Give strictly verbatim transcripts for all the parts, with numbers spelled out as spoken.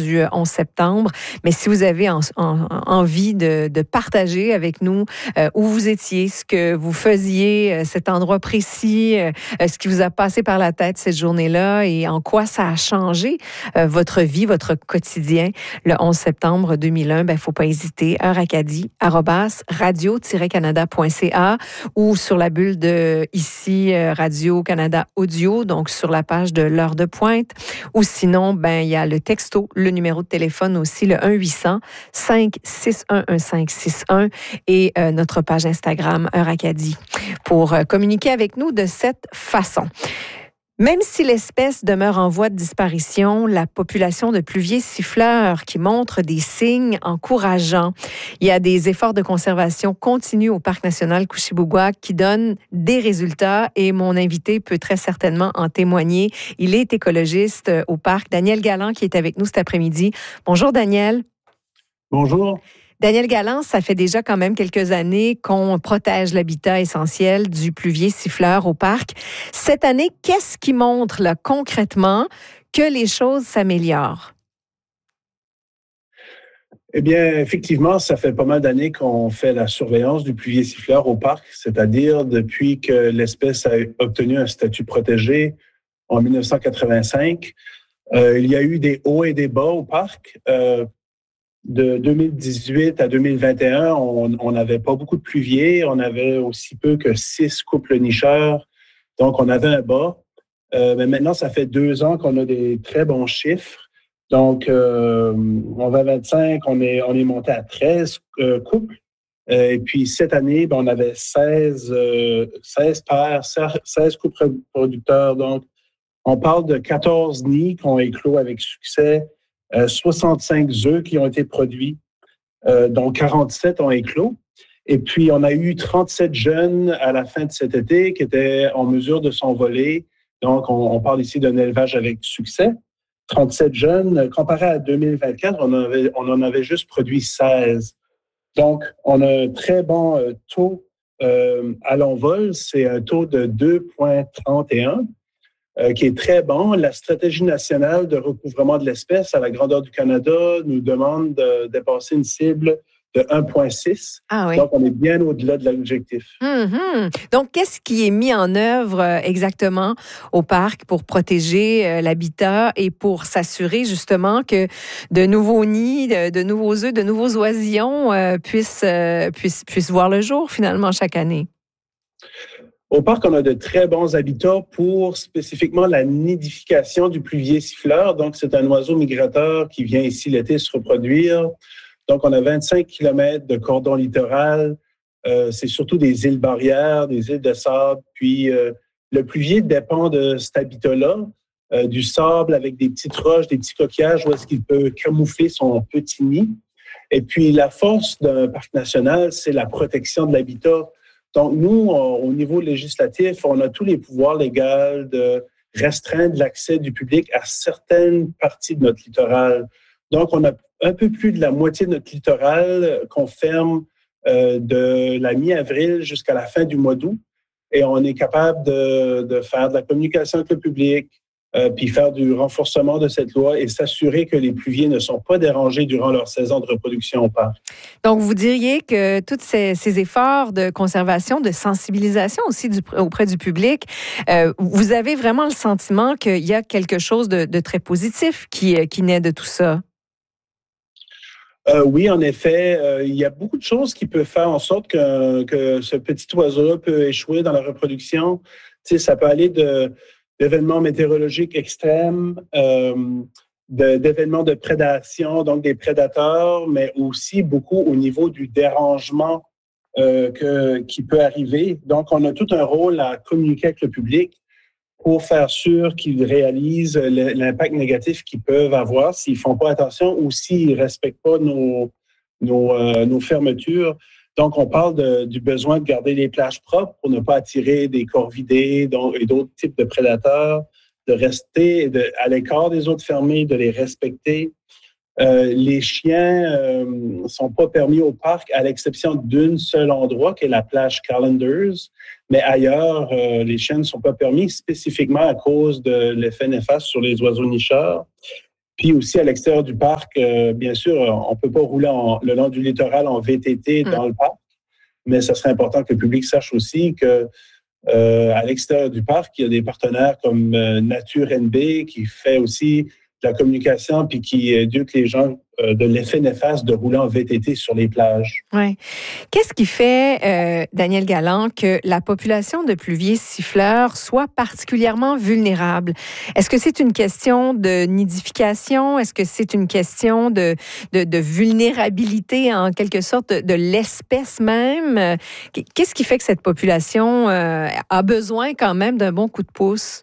du onze septembre. Mais si vous avez en, en, envie de, de partager avec nous euh, où vous étiez, ce que vous faisiez, euh, cet endroit précis, euh, ce qui vous a passé par la tête cette journée-là et en quoi ça a changé euh, votre vie, votre quotidien, le onze septembre deux mille un, il ben, ne faut pas hésiter. Heure Acadie, arobase radio-canada point c a ou sur la bulle de ici, Radio-Canada Audio, donc sur la page de l'heure de pointe. Ou sinon, ben, il y a le texto, le numéro de téléphone aussi, le un huit cents, cinq six un, cinq six un et euh, notre page Instagram, Heure Acadie, pour euh, communiquer avec nous de cette façon. Même si l'espèce demeure en voie de disparition, la population de pluviers siffleurs qui montre des signes encourageants. Il y a des efforts de conservation continus au Parc national Kouchibouguac qui donnent des résultats et mon invité peut très certainement en témoigner. Il est écologiste au parc. Daniel Galland qui est avec nous cet après-midi. Bonjour Daniel. Bonjour. Daniel Galland, ça fait déjà quand même quelques années qu'on protège l'habitat essentiel du pluvier siffleur au parc. Cette année, qu'est-ce qui montre là, concrètement que les choses s'améliorent? Eh bien, effectivement, ça fait pas mal d'années qu'on fait la surveillance du pluvier siffleur au parc, c'est-à-dire depuis que l'espèce a obtenu un statut protégé en dix-neuf cent quatre-vingt-cinq. Euh, il y a eu des hauts et des bas au parc. Euh, De deux mille dix-huit à deux mille vingt et un, on n'avait pas beaucoup de pluviers. On avait aussi peu que six couples nicheurs. Donc, on avait un bas. Euh, mais maintenant, ça fait deux ans qu'on a des très bons chiffres. Donc, euh, en vingt vingt-cinq, on est, on est monté à treize euh, couples. Euh, et puis, cette année, ben, on avait seize, euh, seize paires, seize couples producteurs. Donc, on parle de quatorze nids qui ont éclos avec succès. Euh, soixante-cinq œufs qui ont été produits, euh, dont quarante-sept ont éclos. Et puis, on a eu trente-sept jeunes à la fin de cet été qui étaient en mesure de s'envoler. Donc, on, on parle ici d'un élevage avec succès. trente-sept jeunes. Comparé à deux mille vingt-quatre, on en avait, on en avait juste produit seize. Donc, on a un très bon euh, taux euh, à l'envol. C'est un taux de deux virgule trente et un. Euh, qui est très bon. La stratégie nationale de recouvrement de l'espèce à la grandeur du Canada nous demande de dépasser une cible de un virgule six. Ah oui. Donc, on est bien au-delà de l'objectif. Mm-hmm. Donc, qu'est-ce qui est mis en œuvre euh, exactement au parc pour protéger euh, l'habitat et pour s'assurer justement que de nouveaux nids, de, de nouveaux œufs, de nouveaux oisillons euh, puissent, euh, puissent, puissent voir le jour finalement chaque année? Au parc, on a de très bons habitats pour spécifiquement la nidification du pluvier siffleur. Donc, c'est un oiseau migrateur qui vient ici l'été se reproduire. Donc, on a vingt-cinq kilomètres de cordon littoral. Euh, c'est surtout des îles barrières, des îles de sable. Puis, euh, le pluvier dépend de cet habitat-là, euh, du sable avec des petites roches, des petits coquillages, où est-ce qu'il peut camoufler son petit nid. Et puis, la force d'un parc national, c'est la protection de l'habitat. Donc, nous, au niveau législatif, on a tous les pouvoirs légaux de restreindre l'accès du public à certaines parties de notre littoral. Donc, on a un peu plus de la moitié de notre littoral qu'on ferme euh, de la mi-avril jusqu'à la fin du mois d'août. Et on est capable de, de faire de la communication avec le public, euh, puis faire du renforcement de cette loi et s'assurer que les pluviers ne sont pas dérangés durant leur saison de reproduction au parc. Donc, vous diriez que tous ces, ces efforts de conservation, de sensibilisation aussi du, auprès du public, euh, vous avez vraiment le sentiment qu'il y a quelque chose de, de très positif qui, qui naît de tout ça? Euh, oui, en effet, euh, il y a beaucoup de choses qui peuvent faire en sorte que, que ce petit oiseau-là peut échouer dans la reproduction. Tu sais, ça peut aller de d'événements météorologiques extrêmes, euh, de, d'événements de prédation, donc des prédateurs, mais aussi beaucoup au niveau du dérangement euh, que, qui peut arriver. Donc, on a tout un rôle à communiquer avec le public pour faire sûr qu'ils réalisent l'impact négatif qu'ils peuvent avoir s'ils ne font pas attention ou s'ils ne respectent pas nos, nos, euh, nos fermetures. Donc, on parle de, du besoin de garder les plages propres pour ne pas attirer des corvidés et d'autres types de prédateurs, de rester de, à l'écart des autres fermés, de les respecter. Euh, les chiens ne euh, sont pas permis au parc à l'exception d'un seul endroit, qui est la plage Calendars. Mais ailleurs, euh, les chiens ne sont pas permis spécifiquement à cause de l'effet néfaste sur les oiseaux nicheurs. Puis aussi, à l'extérieur du parc, euh, bien sûr, on ne peut pas rouler en, le long du littoral en V T T dans mmh. le parc, mais ça serait important que le public sache aussi que euh, à l'extérieur du parc, il y a des partenaires comme euh, Nature N B qui fait aussi de la communication puis qui éduque les gens euh, de l'effet néfaste de rouler en V T T sur les plages. Oui. Qu'est-ce qui fait, euh, Daniel Galland, que la population de pluviers siffleurs soit particulièrement vulnérable? Est-ce que c'est une question de nidification? Est-ce que c'est une question de, de, de vulnérabilité, en quelque sorte, de, de l'espèce même? Qu'est-ce qui fait que cette population euh, a besoin quand même d'un bon coup de pouce?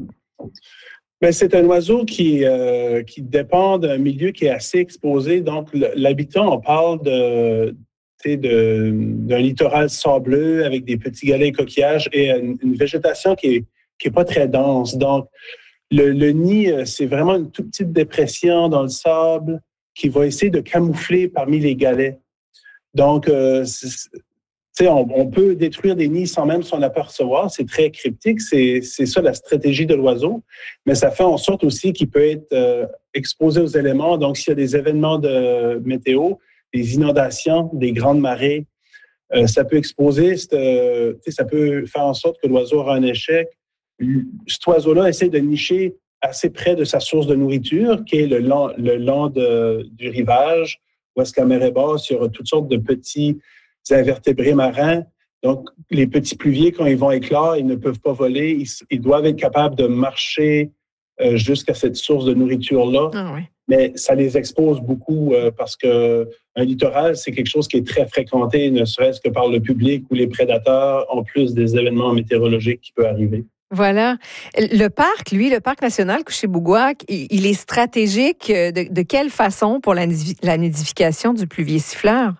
Bien, c'est un oiseau qui, euh, qui dépend d'un milieu qui est assez exposé. Donc, l'habitat, on parle de, de, d'un littoral sableux avec des petits galets et coquillages et une, une végétation qui est, qui est pas très dense. Donc, le, le nid, c'est vraiment une toute petite dépression dans le sable qui va essayer de camoufler parmi les galets. Donc, euh, On, on peut détruire des nids sans même s'en apercevoir. C'est très cryptique. C'est, c'est ça la stratégie de l'oiseau. Mais ça fait en sorte aussi qu'il peut être euh, exposé aux éléments. Donc, s'il y a des événements de météo, des inondations, des grandes marées, euh, ça peut exposer, euh, ça peut faire en sorte que l'oiseau aura un échec. Cet oiseau-là essaie de nicher assez près de sa source de nourriture, qui est le long, le long de, du rivage, où est-ce que la mer est basse. Il y aura toutes sortes de petits invertébrés marins. Donc, les petits pluviers, quand ils vont éclore, ils ne peuvent pas voler. Ils, ils doivent être capables de marcher euh, jusqu'à cette source de nourriture-là. Ah oui. Mais ça les expose beaucoup euh, parce qu'un littoral, c'est quelque chose qui est très fréquenté, ne serait-ce que par le public ou les prédateurs, en plus des événements météorologiques qui peuvent arriver. Voilà. Le parc, lui, le parc national Couché-Bougouac, il est stratégique de, de quelle façon pour la, la nidification du pluvier siffleur?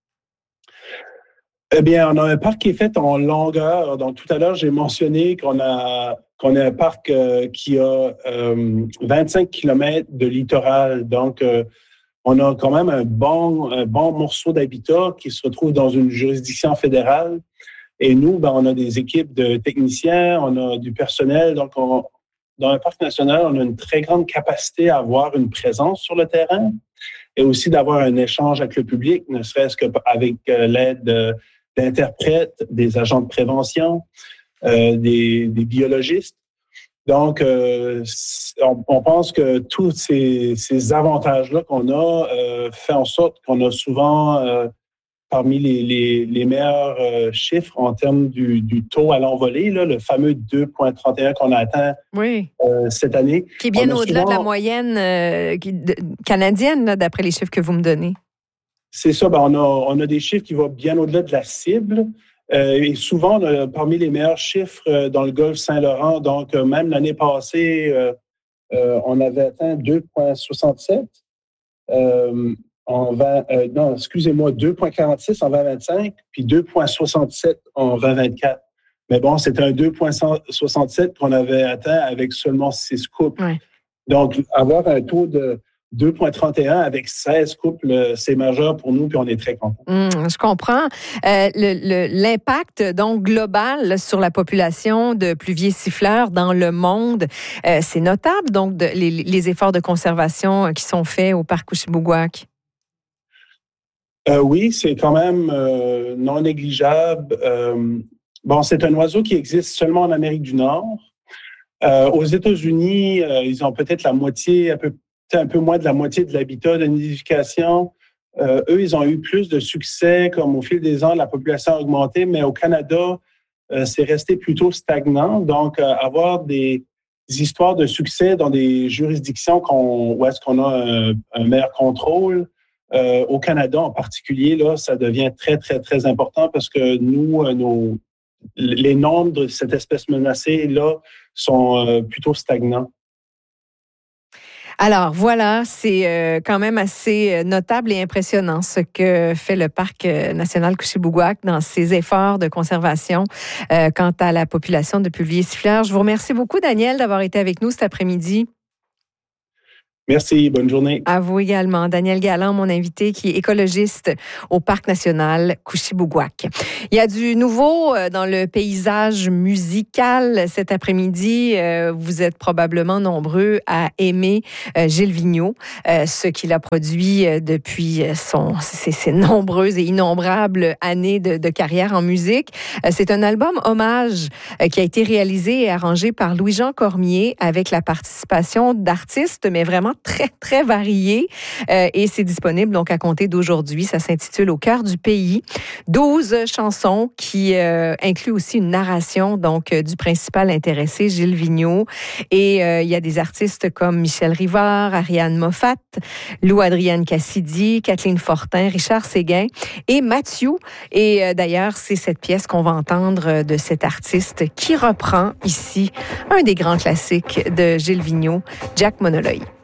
Eh bien, on a un parc qui est fait en longueur. Donc, tout à l'heure, j'ai mentionné qu'on a, qu'on a un parc euh, qui a euh, vingt-cinq kilomètres de littoral. Donc, euh, on a quand même un bon, un bon morceau d'habitat qui se retrouve dans une juridiction fédérale. Et nous, ben, on a des équipes de techniciens, on a du personnel. Donc, on, dans un parc national, on a une très grande capacité à avoir une présence sur le terrain et aussi d'avoir un échange avec le public, ne serait-ce qu'avec euh, l'aide de d'interprètes, des agents de prévention, euh, des, des biologistes. Donc, euh, on, on pense que tous ces, ces avantages-là qu'on a euh, fait en sorte qu'on a souvent euh, parmi les, les, les meilleurs euh, chiffres en termes du, du taux à l'envolée, là, le fameux deux virgule trente et un qu'on a atteint oui. euh, cette année. Qui est bien au-delà souvent... de la moyenne euh, de, canadienne, là, d'après les chiffres que vous me donnez. C'est ça, ben on, a, on a des chiffres qui vont bien au-delà de la cible. Euh, et souvent, on a parmi les meilleurs chiffres euh, dans le golfe Saint-Laurent. Donc, euh, même l'année passée, euh, euh, on avait atteint deux virgule soixante-sept. Euh, en vingt, euh, non, excusez-moi, deux virgule quarante-six en vingt vingt-cinq, puis deux virgule soixante-sept en vingt vingt-quatre. Mais bon, c'était un deux virgule soixante-sept qu'on avait atteint avec seulement six couples. Ouais. Donc, avoir un taux de deux virgule trente et un avec seize couples, c'est majeur pour nous, puis on est très contents. Mmh, je comprends. Euh, le, le, l'impact donc global sur la population de pluviers siffleurs dans le monde, euh, c'est notable, donc, de, les, les efforts de conservation qui sont faits au parc Couché-Bougouac. Euh, oui, c'est quand même euh, non négligeable. Euh, bon, c'est un oiseau qui existe seulement en Amérique du Nord. Euh, aux États-Unis, euh, ils ont peut-être la moitié, un peu un peu moins de la moitié de l'habitat de nidification. Euh, eux, ils ont eu plus de succès, comme au fil des ans, la population a augmenté, mais au Canada, euh, c'est resté plutôt stagnant. Donc, euh, avoir des, des histoires de succès dans des juridictions qu'on, où est-ce qu'on a un, un meilleur contrôle, euh, au Canada en particulier, là, ça devient très, très, très important parce que nous, euh, nos, les nombres de cette espèce menacée-là sont euh, plutôt stagnants. Alors voilà, c'est euh, quand même assez notable et impressionnant ce que fait le Parc national Couché-Bougouac dans ses efforts de conservation euh, quant à la population de pluviers siffleurs. Je vous remercie beaucoup, Daniel, d'avoir été avec nous cet après-midi. Merci, bonne journée. À vous également. Daniel Galland, mon invité, qui est écologiste au Parc national Couchibougouac. Il y a du nouveau dans le paysage musical cet après-midi. Vous êtes probablement nombreux à aimer Gilles Vigneault, ce qu'il a produit depuis son, ses, ses nombreuses et innombrables années de, de carrière en musique. C'est un album hommage qui a été réalisé et arrangé par Louis-Jean Cormier avec la participation d'artistes, mais vraiment très, très variés. Euh, et c'est disponible donc à compter d'aujourd'hui. Ça s'intitule Au cœur du pays. douze chansons qui euh, incluent aussi une narration donc euh, du principal intéressé, Gilles Vigneault. Et euh, il y a des artistes comme Michel Rivard, Ariane Moffat, Lou-Adrienne Cassidy, Kathleen Fortin, Richard Séguin et Mathieu. Et euh, d'ailleurs, c'est cette pièce qu'on va entendre de cet artiste qui reprend ici un des grands classiques de Gilles Vigneault, Jack Monoloy.